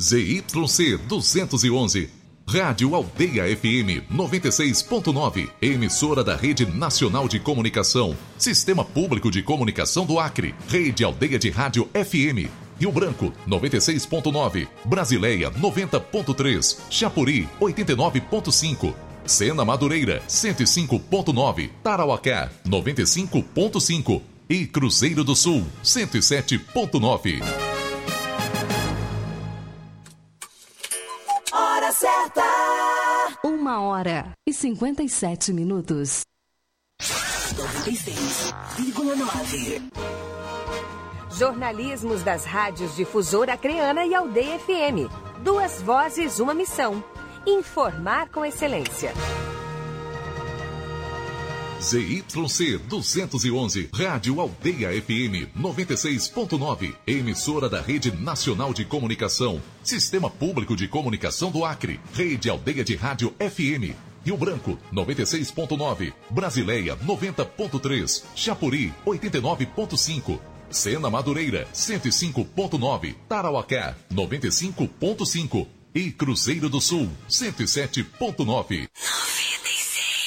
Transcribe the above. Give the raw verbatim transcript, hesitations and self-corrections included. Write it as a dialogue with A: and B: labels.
A: Z Y C duzentos e onze. Rádio Aldeia F M noventa e seis ponto nove, emissora da Rede Nacional de Comunicação, Sistema Público de Comunicação do Acre, Rede Aldeia de Rádio F M, Rio Branco noventa e seis ponto nove, Brasileia noventa ponto três, Chapuri oitenta e nove ponto cinco, Sena Madureira cento e cinco ponto nove, Tarauacá noventa e cinco ponto cinco e Cruzeiro do Sul cento e sete ponto nove.
B: Hora certa.
C: Uma hora e cinquenta e sete minutos.
B: noventa e seis vírgula nove.
D: Jornalismos das rádios Difusora Acreana e Aldeia F M. Duas vozes, uma missão. Informar com excelência.
A: Z Y C duzentos e onze, Rádio Aldeia F M noventa e seis ponto nove, emissora da Rede Nacional de Comunicação, Sistema Público de Comunicação do Acre, Rede Aldeia de Rádio F M, Rio Branco noventa e seis ponto nove, Brasileia noventa ponto três, Chapuri oitenta e nove ponto cinco, Sena Madureira cento e cinco ponto nove, Tarauacá noventa e cinco ponto cinco e Cruzeiro do Sul cento e sete ponto nove.